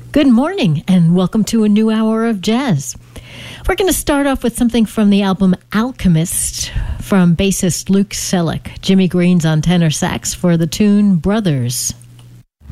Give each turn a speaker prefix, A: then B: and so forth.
A: Good morning and welcome to a new hour of jazz. We're going to start off with something from the album Alchemist from bassist Luke Selleck. Jimmy Green's on tenor sax for the tune Brothers.